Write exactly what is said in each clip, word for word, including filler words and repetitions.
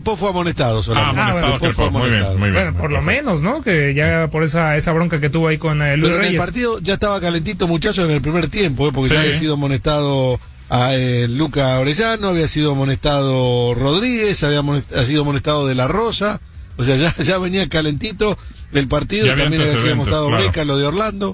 Crepó fue amonestado solamente. Ah, amonestado Crepó fue Crepó, muy bien, muy bien. Bueno, por lo menos, ¿no? Que ya por esa esa bronca que tuvo ahí con eh, Luis Pero en Reyes. el partido ya estaba calentito, muchachos, en el primer tiempo, ¿eh? Porque Sí. ya había sido amonestado a eh, Luca Orellano, había sido amonestado Rodríguez, había amonest- ha sido amonestado De La Rosa, o sea, ya, ya venía calentito el partido, Ya había también había sido antecedentes, amonestado claro. Breca, lo de Orlando.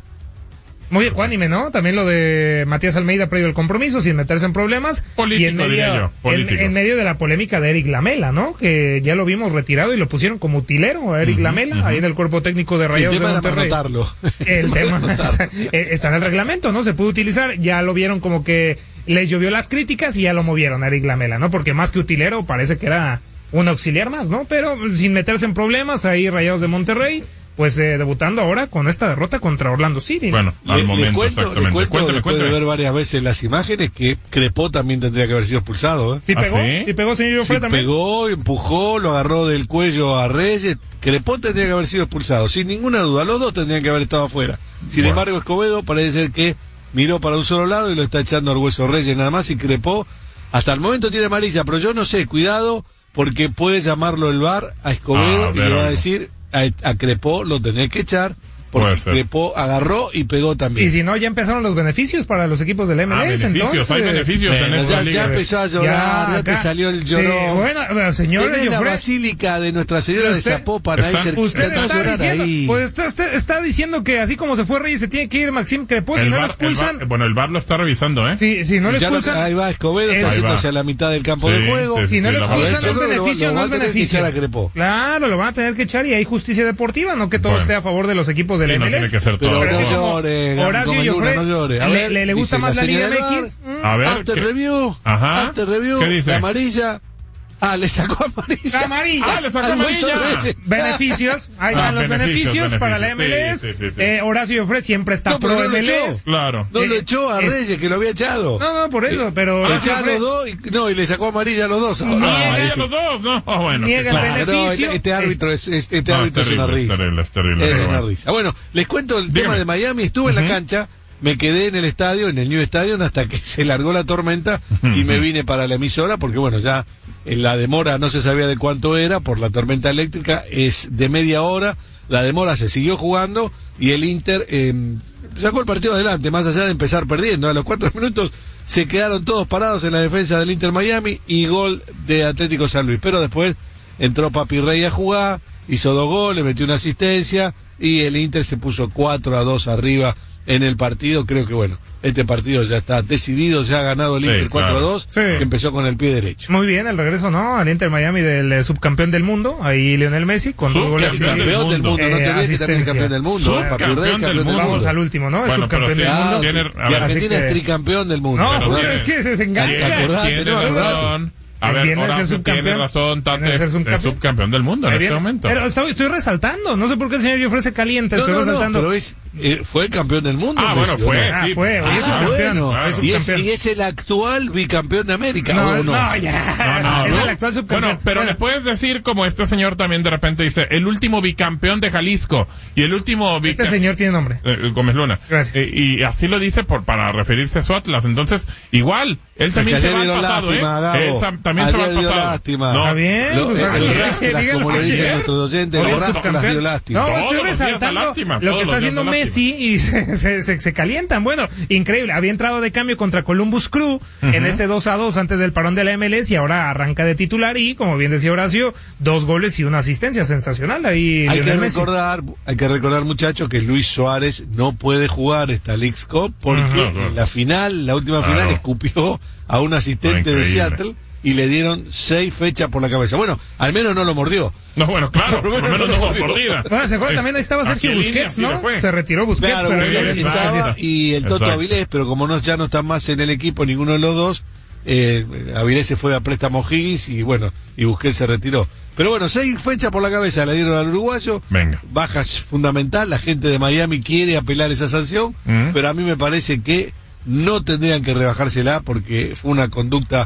Muy ecuánime, ¿no? También lo de Matías Almeida previo al compromiso, sin meterse en problemas. Político, y en medio, diría yo, en, político. en medio de la polémica de Eric Lamela, ¿no? Que ya lo vimos retirado y lo pusieron como utilero a Eric Uh-huh, Lamela, uh-huh. ahí en el cuerpo técnico de El Rayados de tema era Monterrey. anotarlo. El tema está en el reglamento, ¿no? Se pudo utilizar, ya lo vieron como que les llovió las críticas y ya lo movieron a Eric Lamela, ¿no? Porque más que utilero parece que era un auxiliar más, ¿no? Pero sin meterse en problemas, ahí Rayados de Monterrey, pues eh, debutando ahora con esta derrota contra Orlando City. Bueno, Le, al le momento, cuento, le exactamente. cuento Cuéntame, después de cuéntame. ver varias veces las imágenes que Crepó también tendría que haber sido expulsado, ¿eh? ¿Sí ¿Ah, pegó? sí? ¿Sí pegó, señor Sí, Joffre, también? pegó, empujó, lo agarró del cuello a Reyes. Crepó tendría que haber sido expulsado, sin ninguna duda. Los dos tendrían que haber estado afuera. Sin Bueno. embargo, Escobedo parece ser que miró para un solo lado y lo está echando al hueso Reyes nada más. Y Crepó, hasta el momento tiene amarilla, pero yo no sé, cuidado, porque puede llamarlo el V A R a Escobedo Ah, y le va pero- a decir a, a Crepó lo tenés que echar, porque Puede ser. Crepó agarró y pegó también. Y si no, ya empezaron los beneficios para los equipos del M Ah, L S, beneficios, entonces. hay beneficios en Bueno, esta ya, liga. ya empezó a llorar, ya, te acá- salió el Sí, llorón. bueno, bueno, señor Tenés la Joffre, basílica de Nuestra Señora de Usted- Zapopan ahí Están- cerquita, usted te va a está llorar diciendo, ahí. pues usted, usted está diciendo que así como se fue Reyes se tiene que ir Maxim Crepó, si El no lo VAR, el expulsan, VAR, bueno, el V A R lo está revisando, ¿eh? si, si no lo Ya lo- expulsan, ahí va Escobedo, Eh, está ahí haciéndose va. a la mitad del campo Sí, de juego. sí, si no sí, lo la expulsan verdad, no es yo creo que lo- beneficio, lo no va es a tener que beneficio. echar a Crepó. Claro, lo van a tener que echar y hay justicia deportiva, no que todo Bueno. esté a favor de los equipos del Sí, no M L S. tiene que ser Pero todo. no como llore, Horacio Gómez Luna, Joffre, no llore. A le, ver, le, le gusta dice más la Liga señal del M X. V A R. Mm. A ver, After ¿qué? review. Ajá. After review. ¿Qué dice? La amarilla. Ah, le sacó amarilla. Amarilla. Ah, le sacó Al hueso amarilla. Reyes. Beneficios, ahí Ah, están los beneficios, beneficios, para la beneficios. M L S. Sí, sí, sí, sí. Eh, Horacio Joffre siempre está No, pero pro no lo M L S. echó. Claro. No lo Eh, echó a es- Reyes, que lo había echado. No, no, por eso, pero Le Horacio echó a Joffre los dos y, no, y le sacó amarilla a los dos. ahora. No, Niega- ahí a los dos, no, bueno. niega qué el cosa. Claro, beneficio. este árbitro es, es- este No, árbitro es es una terrible, risa. es terrible, es terrible, Es pero una bueno. risa. Bueno, les cuento el Dígame. tema de Miami. Estuve en la Ujú. cancha, me quedé en el estadio, en el New Stadium, hasta que se largó la tormenta y me vine para la emisora, porque bueno, ya en la demora no se sabía de cuánto era por la tormenta eléctrica, es de media hora. La demora se siguió jugando y el Inter eh, sacó el partido adelante, más allá de empezar perdiendo. A los cuatro minutos se quedaron todos parados en la defensa del Inter Miami y gol de Atlético San Luis. Pero después entró Papi Rey a jugar, hizo dos goles, metió una asistencia y el Inter se puso cuatro a dos arriba en el partido. Creo que bueno, este partido ya está decidido, ya ha ganado el Sí, Inter cuatro a dos, Sí. que empezó con el pie derecho. Muy bien, el regreso, ¿no? Al Inter Miami del eh, subcampeón del mundo, ahí Lionel Messi, con dos goles. Subcampeón del Campeón del mundo. mundo, no te Eh, olvides que también es asistencia. campeón del mundo. ¿eh? Papi Rey, Subcampeón del mundo. Vamos al último, ¿no? El Bueno, pero subcampeón sí, del Ah, mundo. tiene- a y ver, Argentina así que- es tricampeón del mundo. No, Pero pues, tiene- es que se, se engancha. Tiene, Acordate, tiene ¿no? razón. A ver, Viene a ser Horacio tiene subcampeón. razón, Tate Viene a ser es, subcampeón. es subcampeón del mundo en Ahí este viene. momento. Pero estoy, estoy resaltando, no sé por qué el señor Joffre se calienta, No, estoy no, no, resaltando. pero es, eh, fue el campeón del mundo. Ah, Messi, bueno, ¿o fue, no? Ah, sí. fue, hoy es Ah, subcampeón. bueno. hoy es Y es, subcampeón. y es el actual bicampeón de América, No, ¿o no, no? ya. No, no, es no. el actual subcampeón. Bueno, pero Bueno, le puedes decir, como este señor también de repente dice, el último bicampeón de Jalisco y el último este bicampeón... señor tiene nombre. Gómez Luna. Gracias. Eh, y así lo dice por para referirse a su Atlas. Entonces, igual, él también que se va ayer al dio pasado, lástima, ¿eh? Gabo. Él sa- también se va al Ayer dio pasado. lástima. No, Está bien. Lo- pues, el ayer, Rastlas, dígalo, como le dicen ayer. nuestros oyentes, Hoy el es Rastlas subcampeón. dio lástima. No, Todos estoy los días da resaltando lástima, lo todos que está los haciendo días da Messi y se, se, se, se calientan. Bueno, increíble. Había entrado de cambio contra Columbus Crew en ese dos a dos antes del parón de la M L S y ahora arranca de titular y, como bien decía Horacio, dos goles y una asistencia sensacional ahí. Hay que Lionel Messi. recordar, hay que recordar, muchachos, que Luis Suárez no puede jugar esta Leagues Cup porque Ajá, ajá. en la final, la última Claro. final, escupió a un asistente de Increíble. Seattle y le dieron seis fechas por la cabeza. Bueno, al menos no lo mordió. No, bueno, claro, por lo menos no fue mordida. Bueno, se acuerdan, también ahí estaba ¿A Sergio qué línea Busquets, sí le ¿no? fue? Se retiró Busquets, Claro, pero porque él él estaba- estaba y el Toto Exacto. Avilés, pero como no ya no está más en el equipo ninguno de los dos, eh, Avilés se fue a préstamo Higgins y bueno, y Busquets se retiró. Pero bueno, seis fechas por la cabeza le dieron al uruguayo. Venga. Baja fundamental, la gente de Miami quiere apelar esa sanción, Mm. pero a mí me parece que no tendrían que rebajársela porque fue una conducta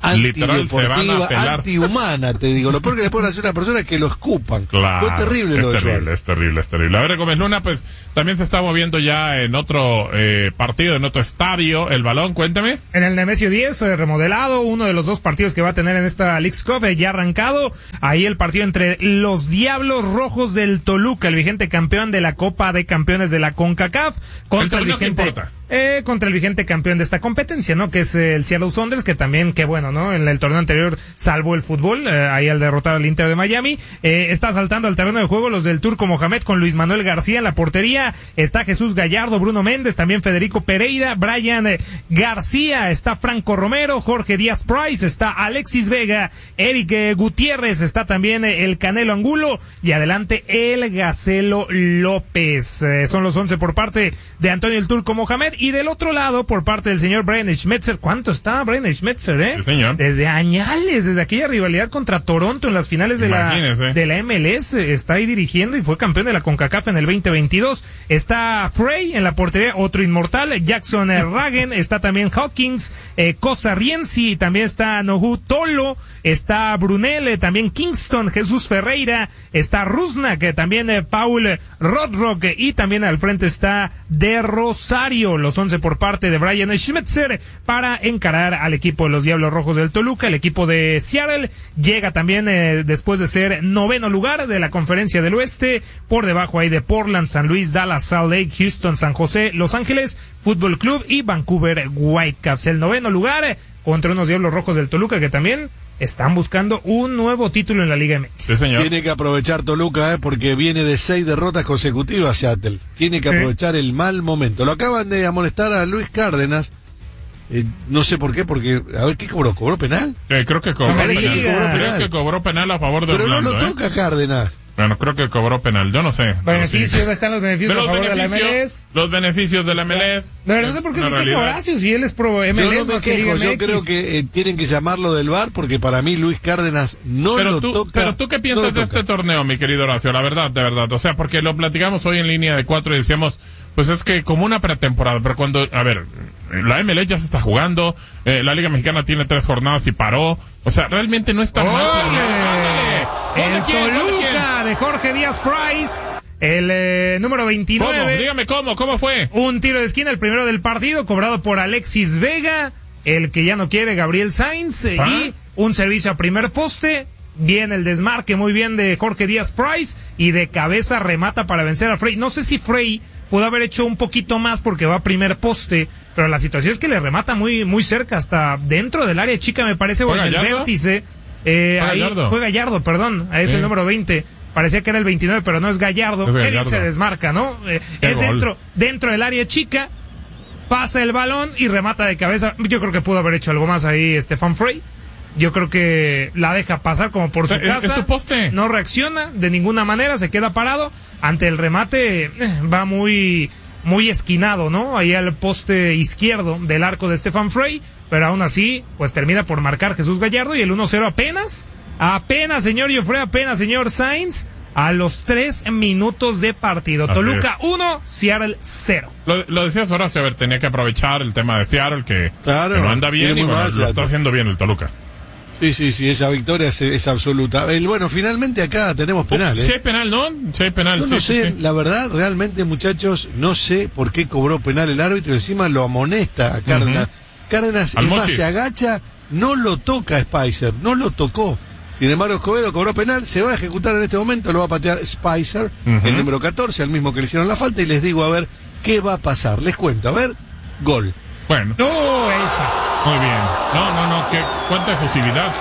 literal se van a pelar. Antihumana, te digo. Lo peor que le pueden hacer a una persona es que lo escupan. Claro, fue terrible es lo de terrible, Suárez. es terrible, es terrible. A ver, Gómez Luna, pues también se está moviendo ya en otro eh, partido, en otro estadio, el balón, cuéntame. En el Nemesio diez, eh, remodelado, uno de los dos partidos que va a tener en esta Leagues Cup, eh, ya arrancado. Ahí el partido entre los Diablos Rojos del Toluca, el vigente campeón de la Copa de Campeones de la CONCACAF, contra el, el vigente... Eh, contra el vigente campeón de esta competencia, ¿no? Que es eh, el Seattle Sounders, que también, que bueno, ¿no? En el torneo anterior salvó el fútbol, eh, ahí al derrotar al Inter de Miami. Eh, está saltando al terreno de juego los del Turco Mohamed con Luis Manuel García en la portería. Está Jesús Gallardo, Bruno Méndez, también Federico Pereira, Brian eh, García, está Franco Romero, Jorge Díaz Price, está Alexis Vega, Eric eh, Gutiérrez, está también eh, el Canelo Angulo y adelante el Gacelo López. Eh, son los once por parte de Antonio el Turco Mohamed. Y del otro lado, por parte del señor Brian Schmetzer, ¿cuánto está Brian Schmetzer, eh? Sí, señor. Desde añales, desde aquella rivalidad contra Toronto en las finales de la, de la M L S, está ahí dirigiendo y fue campeón de la CONCACAF en el veinte veintidós. Está Frey en la portería, otro inmortal, Jackson eh, Ragen, está también Hawkins, eh, Cosa Rienzi, también está Nohu Tolo, está Brunel, eh, también Kingston, Jesús Ferreira, está Rusnak, que también eh, Paul Rodrock, eh, y también al frente está De Rosario. Los once por parte de Brian Schmetzer para encarar al equipo de los Diablos Rojos del Toluca. El equipo de Seattle llega también eh, después de ser noveno lugar de la Conferencia del Oeste, por debajo ahí de Portland, San Luis, Dallas, Salt Lake, Houston, San José, Los Ángeles Fútbol Club y Vancouver Whitecaps. El noveno lugar eh, contra unos Diablos Rojos del Toluca que también están buscando un nuevo título en la Liga M X. Sí, señor. Tiene que aprovechar Toluca, eh, porque viene de seis derrotas consecutivas Seattle. Tiene que aprovechar sí. el mal momento. Lo acaban de amonestar a Luis Cárdenas. Eh, no sé por qué, porque, a ver, ¿qué cobró? ¿Cobró penal? Eh, creo que cobró no penal. Que cobró penal. Creo que cobró penal a favor de Pero Orlando, no lo ¿eh? toca Cárdenas. Bueno, creo que cobró penal, yo no sé. Beneficios, sí. ¿Dónde están los beneficios de a los favor beneficios, de la M L S? Los beneficios de la M L S. De verdad, no sé por qué se queja Horacio, si él es pro M L S yo no me más que quejo, Liga yo M X. creo que eh, tienen que llamarlo del V A R porque para mí Luis Cárdenas no pero lo tú, toca. Pero tú qué piensas no de este torneo, mi querido Horacio, la verdad, de verdad. O sea, porque lo platicamos hoy en línea de cuatro y decíamos, pues es que como una pretemporada, pero cuando, a ver, la M L S ya se está jugando, eh, la Liga Mexicana tiene tres jornadas y paró. O sea, realmente no está mal planeado. El Toluca de Jorge Díaz Price. El eh, número veintinueve. ¿Cómo? Dígame cómo, ¿cómo fue? Un tiro de esquina, el primero del partido, cobrado por Alexis Vega, el que ya no quiere, Gabriel Sainz, ¿Ah? y un servicio a primer poste. Bien el desmarque, muy bien de Jorge Díaz Price, y de cabeza remata para vencer a Frey. No sé si Frey pudo haber hecho un poquito más porque va a primer poste, pero la situación es que le remata muy muy cerca, hasta dentro del área chica, me parece, o en el vértice. Eh, ¿Fue ahí Gallardo? fue Gallardo, perdón, ahí es sí. el número veinte. Parecía que era el veintinueve, pero no es Gallardo. Es Gallardo. Eric se desmarca, ¿no? Eh, es gol. dentro, dentro del área chica, pasa el balón y remata de cabeza. Yo creo que pudo haber hecho algo más ahí Stefan Frey. Yo creo que la deja pasar como por su ¿Es, casa. es su poste? No reacciona de ninguna manera, se queda parado. Ante el remate, eh, va muy, muy esquinado, ¿no? Ahí al poste izquierdo del arco de Stefan Frey. Pero aún así, pues termina por marcar Jesús Gallardo y el uno cero apenas. Apenas, señor Joffre, apenas, señor Sainz, a los tres minutos de partido. Así Toluca uno, Seattle cero. Lo, lo decías Horacio, a ver, tenía que aprovechar el tema de Seattle, que, claro, que no anda bien y bueno, lo está haciendo bien el Toluca. Sí, sí, sí, esa victoria es, es absoluta. El, bueno, finalmente acá tenemos penal, ¿eh? Sí hay penal, ¿no? Sí hay penal, Yo sí, no sí, sé, sí. la verdad, realmente, muchachos, no sé por qué cobró penal el árbitro, encima lo amonesta a Cárdenas. Uh-huh. Cárdenas, es más, se agacha, no lo toca a Spicer, no lo tocó. Sin embargo, Escobedo cobró penal, se va a ejecutar en este momento, lo va a patear Spicer, uh-huh. el número catorce, al mismo que le hicieron la falta, y les digo, a ver, ¿qué va a pasar? Les cuento, a ver, gol. Bueno. ¡Oh, ahí está! Muy bien. No, no, no, ¿qué, cuánta efusividad?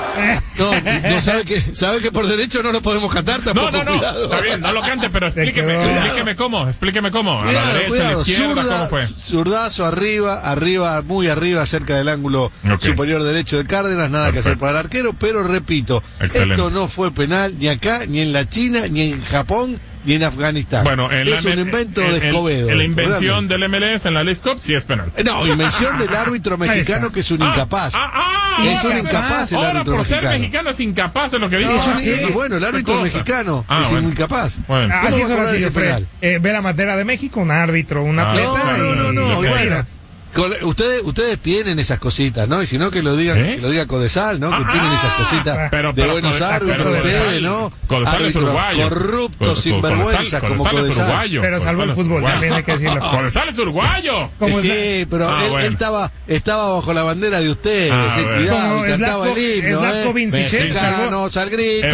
No, no sabe que sabe que por derecho no lo podemos cantar tampoco. No, no, no, cuidado. Está bien, no lo cante, pero explíqueme, explíqueme cómo, explíqueme cómo. A Cuidado, la derecha, cuidado. a la izquierda, Zurda, ¿cómo fue? Zurdazo arriba, arriba, muy arriba, cerca del ángulo okay. superior derecho de Cárdenas, nada Perfecto. que hacer para el arquero, pero repito, Excelente. esto no fue penal ni acá, ni en la China, ni en Japón, ni en Afganistán. Bueno, en es la, un invento en, de Escobedo. En la invención realmente. del M L S en la Leagues Cup sí es penal. No, invención del árbitro mexicano que es un ah, incapaz. Ah, ah, es un incapaz el ahora árbitro por mexicano. ser mexicano es incapaz de lo que dice. Es un, sí, bueno, el árbitro mexicano ah, es bueno. un incapaz. Bueno. Así es ahora sí, eh, ve la bandera de México, un árbitro, un atleta. Ah, no, no, no, no, y, y bueno. Cole- ustedes ustedes tienen esas cositas, ¿no? Y si no, que lo digan, ¿Eh? que lo diga Codesal, ¿no? Que Ah, tienen esas cositas pero- de pero buenos Code- árbitros pero ustedes, Codesal- ¿no? Codesal es Árbitros uruguayo. corruptos, Co- sinvergüenzas, Codesal- como Codesal es Codesal. uruguayo. Pero salvo el Codesal es fútbol, uruguayo. también hay que decirlo. Codesal es uruguayo. Como Sí, Zla- pero Ah, él, bueno. él estaba estaba bajo la bandera de ustedes, Ah, eh, bueno. cuidado, Como y cantaba Zlatko- el himno, Zlatko ¿eh? Vincic, Mexicano, salvó- Mexicanos al grito.